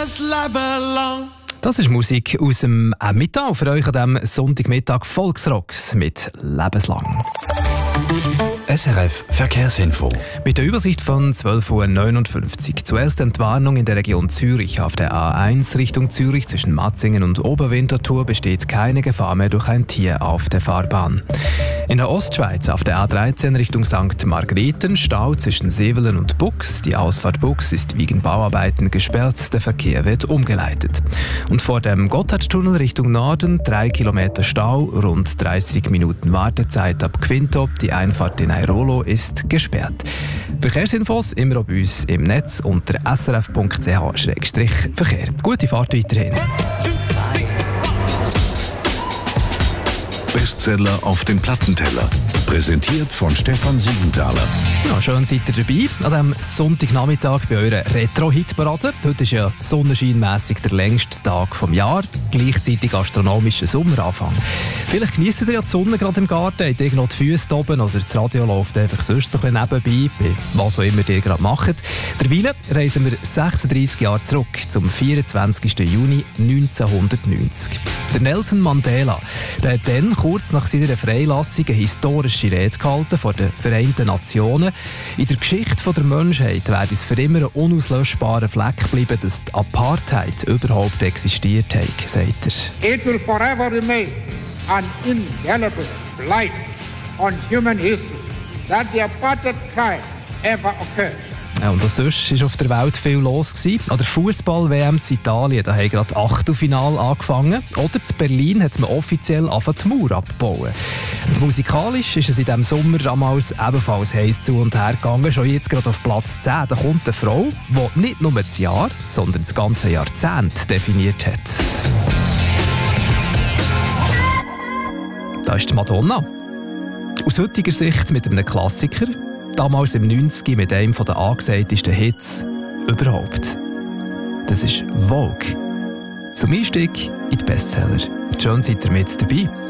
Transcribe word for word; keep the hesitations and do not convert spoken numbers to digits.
just live along. Das ist Musik aus dem Emmental für euch an diesem Sonntagmittag Volksrocks mit Lebenslang. S R F Verkehrsinfo. Mit der Übersicht von zwölf Uhr neunundfünfzig. Zuerst Entwarnung in der Region Zürich. Auf der A eins Richtung Zürich zwischen Matzingen und Oberwinterthur besteht keine Gefahr mehr durch ein Tier auf der Fahrbahn. In der Ostschweiz auf der A dreizehn Richtung Sankt Margrethen Stau zwischen Sevelen und Bux. Die Ausfahrt Bux ist wegen Bauarbeiten gesperrt. Der Verkehr wird umgeleitet. Und vor dem Gotthardtunnel Richtung Norden drei Kilometer Stau, rund dreißig Minuten Wartezeit ab Quinto. Die Einfahrt in Airolo ist gesperrt. Verkehrsinfos immer auch bei uns im Netz unter s r f punkt c h slash verkehr. Gute Fahrt weiterhin. Bestseller auf dem Plattenteller. Präsentiert von Stefan Siegenthaler. Ja, schön seid ihr dabei an diesem Sonntagnachmittag bei eurer Retro-Hit-Parade. Heute ist ja sonnenscheinmässig der längste Tag vom Jahr, gleichzeitig astronomischer Sommeranfang. Vielleicht genießt ihr ja die Sonne gerade im Garten, habt irgendwo die Füße oben oder das Radio läuft einfach sonst so ein bisschen nebenbei, bei was auch immer ihr gerade macht. Derweil reisen wir sechsunddreissig Jahre zurück, zum vierundzwanzigsten Juni neunzehnhundertneunzig. Der Nelson Mandela, der hat dann kurz nach seiner Freilassung eine historische Rede gehalten vor den Vereinten Nationen. In der Geschichte der Menschheit wird es für immer ein unauslöschbarer Fleck bleiben, dass die Apartheid überhaupt existiert hat, sagt er. It will forever remain an indelible blight on human history that the apartheid crime ever occurred. Ja, und auch sonst war auf der Welt viel los gewesen. An der Fußball-W M in Italien, da haben gerade das Achtelfinale angefangen. Oder in Berlin hat man offiziell angefangen, die Mauer abzubauen. Und musikalisch ist es in diesem Sommer damals ebenfalls heiß zu und her gegangen. Schon jetzt gerade auf Platz zehn. Da kommt eine Frau, die nicht nur das Jahr, sondern das ganze Jahrzehnt definiert hat. Da ist die Madonna. Aus heutiger Sicht mit einem Klassiker. Damals im neunziger mit einem der angesagtesten Hits überhaupt. Das ist Vogue. Zum Einstieg in die Bestseller. Schön seid ihr mit dabei.